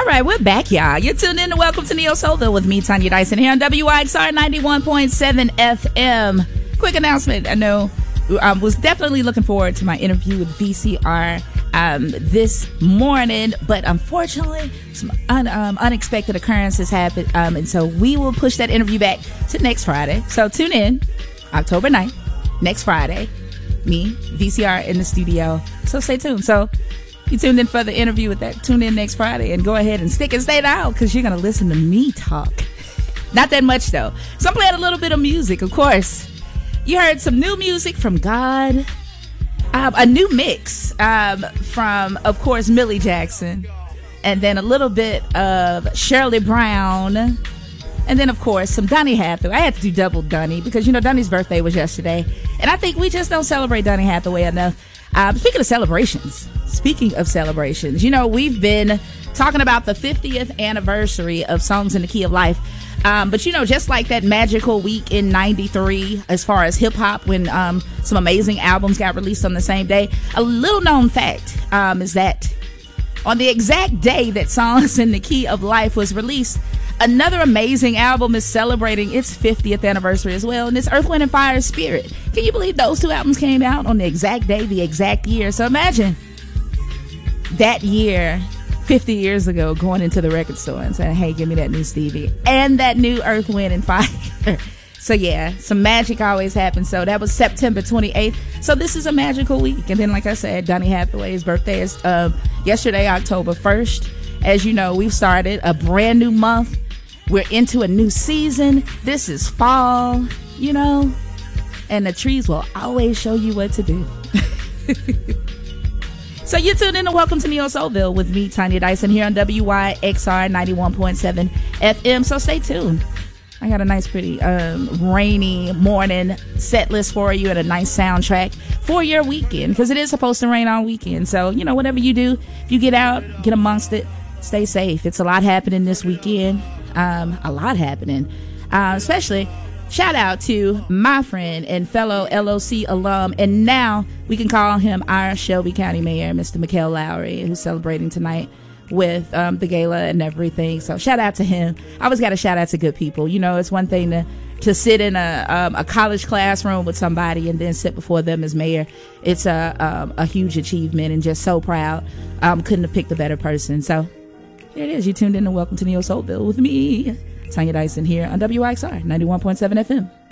All right, we're back, y'all. You're tuned in to Welcome to Neo Soulville with me, Tanya Dyson, here on WYXR 91.7 FM. Quick announcement. I know I was definitely looking forward to my interview with VCR this morning, but unfortunately, some unexpected occurrences happened, and so we will push that interview back to next Friday. So tune in October 9th, next Friday. Me, VCR in the studio. So stay tuned. So you tuned in for the interview with that. Tune in next Friday and go ahead and stick and stay out because you're going to listen to me talk. Not that much, though. So I'm playing a little bit of music, of course. You heard some new music from God. A new mix from, of course, Millie Jackson. And then a little bit of Shirley Brown. And then, of course, some Donny Hathaway. I had to do double Donny because, you know, Donny's birthday was yesterday. And I think we just don't celebrate Donny Hathaway enough. Speaking of celebrations, you know, we've been talking about the 50th anniversary of Songs in the Key of Life. But, you know, just like that magical week in 93, as far as hip hop, when some amazing albums got released on the same day, a little known fact is that on the exact day that Songs in the Key of Life was released, another amazing album is celebrating its 50th anniversary as well, and it's Earth, Wind & Fire Spirit. Can you believe those two albums came out on the exact day, the exact year? So imagine that year, 50 years ago, going into the record store and saying, hey, give me that new Stevie and that new Earth, Wind & Fire. So yeah, some magic always happens. So that was September 28th. So this is a magical week. And then, like I said, Donny Hathaway's birthday is yesterday, October 1st. As you know, we've started a brand new month. We're into a new season. This is fall, you know, and the trees will always show you what to do. So you're tuned in to Welcome to Neo Soulville with me, Tanya Dyson, here on WYXR 91.7 FM. So stay tuned. I got a nice, pretty rainy morning set list for you and a nice soundtrack for your weekend, because it is supposed to rain all weekend. So, you know, whatever you do, if you get out, get amongst it, stay safe. It's a lot happening this weekend. A lot happening, especially shout out to my friend and fellow LOC alum, and now we can call him our Shelby County Mayor, Mr. Mikhail Lowry, who's celebrating tonight with the gala and everything. So shout out to him. I always got to shout out to good people. You know, it's one thing to sit in a college classroom with somebody and then sit before them as mayor. It's a huge achievement, and just so proud. Couldn't have picked a better person. So here it is. You tuned in to Welcome to Neo Soulville with me, Tanya Dyson, here on WYXR 91.7 FM.